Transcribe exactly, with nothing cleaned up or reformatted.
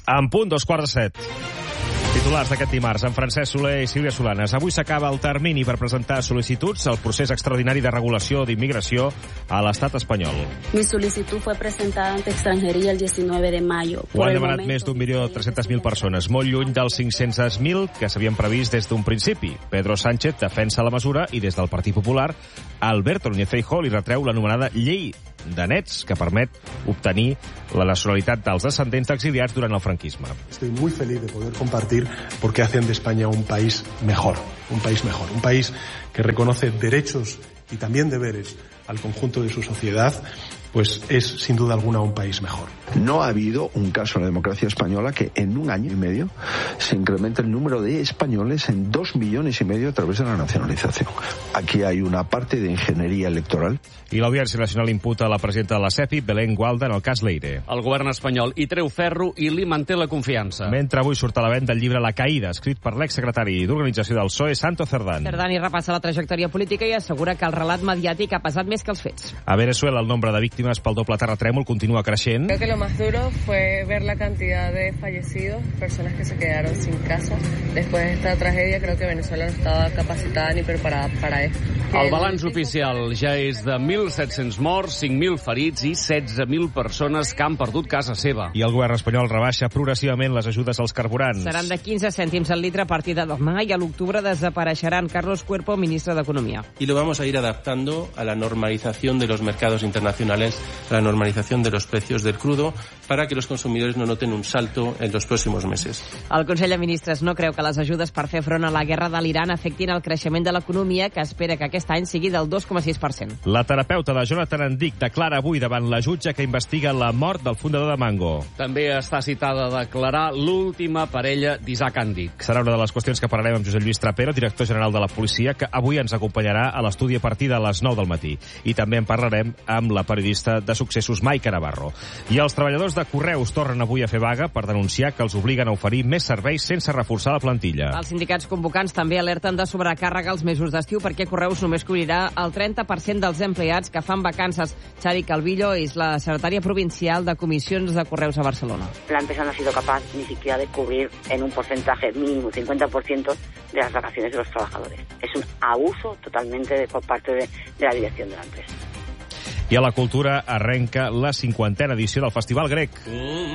En punt, dos quarts de set. Titulars d'aquest dimarts, en Francesc Soler i Sílvia Solanes. Avui s'acaba el termini per presentar sol·licituds al procés extraordinari de regulació d'immigració a l'estat espanyol. Mi solicitud fue presentada ante extranjería el diecinueve de mayo. Ho han demanat més d'un milió tres-centes mil persones, molt lluny dels cinc-centes mil que s'havien previst des d'un principi. Pedro Sánchez defensa la mesura i des del Partit Popular, Alberto Núñez Feijóo li retreu l'anomenada llei de nets que permet obtenir la nacionalitat dels descendents d'exiliats durant el franquisme. Estoy muy feliz de poder compartir porque hacen de España un país mejor, un país mejor, un país que reconoce derechos y también deberes al conjunto de su sociedad, pues es sin duda alguna un país mejor. No ha habido un caso en la democracia española que en un año y medio se incremente el número de españoles en dos millones y medio a través de la nacionalización. Aquí hay una parte de ingeniería electoral. I l'Audiència Nacional imputa a la presidenta de la SEPI, Belén Gualda, en el cas Leire. El govern espanyol hi treu ferro i li manté la confiança. Mentre avui surt a la venda el llibre La Caïda, escrit per l'exsecretari d'Organització del P S O E, Santo Cerdán. Cerdán hi repassa la trajectòria política i assegura que el relat mediàtic ha pesat més que els fets. A Venezuela, el nombre de víctimes pel doble terratrèmol continua creixent. Creo que lo más duro fue ver la cantidad de fallecidos, personas que se quedaron sin casa. Después de esta tragedia, creo que Venezuela no estaba capacitada ni preparada para esto. El balanç oficial ja és de mil set-cents morts, cinc mil ferits i setze mil persones que han perdut casa seva. I el govern espanyol rebaixa progressivament les ajudes als carburants. Seran de quinze cèntims al litre a partir de demà i a l'octubre desapareixeran. Carlos Cuerpo, ministre d'Economia. Y lo vamos a ir adaptando a la normalización de los mercados internacionales, a la normalización de los precios del crudo, para que los consumidores no noten un salto en los próximos meses. El Consell de Ministres no creu que les ajudes per fer front a la guerra de l'Iran afectin el creixement de l'economia, que espera que aquest any sigui del dos coma sis per cent. La terapeuta de Jonathan Andic declara avui davant la jutge que investiga la mort del fundador de Mango. També està citada a declarar l'última parella d'Isaac Andic. Serà una de les qüestions que parlarem amb Josep Lluís Trapero, director general de la policia, que avui ens acompanyarà a l'estudi a partir de les nou del matí. I també en parlarem amb la periodista de successos Maica Navarro. I els treballadors de Correus tornen avui a fer vaga per denunciar que els obliguen a oferir més serveis sense reforçar la plantilla. Els sindicats convocants també alerten de sobrecàrrega els mesos d'estiu perquè Correus només cobrirà el trenta per cent dels empleats que fan vacances. Xari Calvillo és la secretària provincial de comissions de Correus a Barcelona. La empresa no ha sido capaz ni siquiera de cubrir en un porcentaje mínimo, cincuenta por ciento, de las vacaciones de los trabajadores. Es un abuso totalmente de, por parte de, de la dirección de la empresa. I a la cultura arrenca la cinquantena edició del Festival Grec.